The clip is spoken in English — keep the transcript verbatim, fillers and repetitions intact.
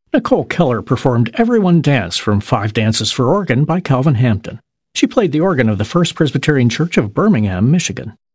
Nicole Keller performed Everyone Dance from Five Dances for Organ by Calvin Hampton. She played the organ of the First Presbyterian Church of Birmingham, Michigan.